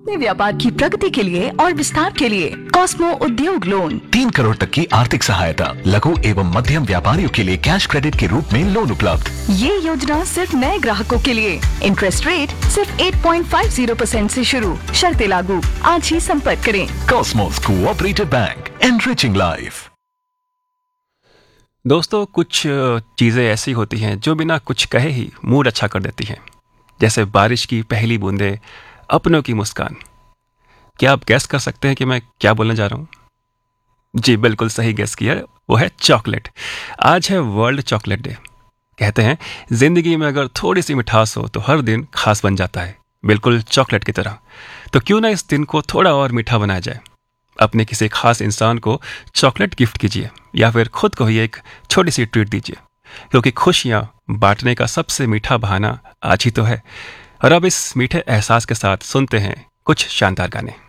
अपने व्यापार की प्रगति के लिए और विस्तार के लिए कॉस्मो उद्योग लोन 3 करोड़ तक की आर्थिक सहायता, लघु एवं मध्यम व्यापारियों के लिए कैश क्रेडिट के रूप में लोन उपलब्ध। ये योजना सिर्फ नए ग्राहकों के लिए। इंटरेस्ट रेट सिर्फ 8.50% से शुरू, शर्तें लागू। आज ही संपर्क करें। Cosmos cooperative bank, enriching life. दोस्तों, कुछ चीज़ें ऐसी होती हैं जो बिना कुछ कहे ही मूड अच्छा कर देती हैं, जैसे बारिश की पहली बूंदें, अपनों की मुस्कान। क्या आप गैस कर सकते हैं कि मैं क्या बोलने जा रहा हूँ? जी बिल्कुल सही गैस किया, वो है चॉकलेट। आज है वर्ल्ड चॉकलेट डे। कहते हैं जिंदगी में अगर थोड़ी सी मिठास हो तो हर दिन खास बन जाता है, बिल्कुल चॉकलेट की तरह। तो क्यों ना इस दिन को थोड़ा और मीठा बनाया जाए। अपने किसी खास इंसान को चॉकलेट गिफ्ट कीजिए या फिर खुद को ही एक छोटी सी ट्रीट दीजिए, क्योंकि खुशियां बांटने का सबसे मीठा बहाना आज ही तो है। और अब इस मीठे एहसास के साथ सुनते हैं कुछ शानदार गाने।